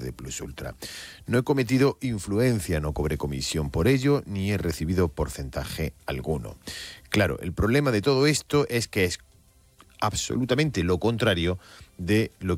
de Plus Ultra. No he cometido influencia, no cobré comisión por ello, ni he recibido porcentaje alguno. Claro, el problema de todo esto es que es absolutamente lo contrario de lo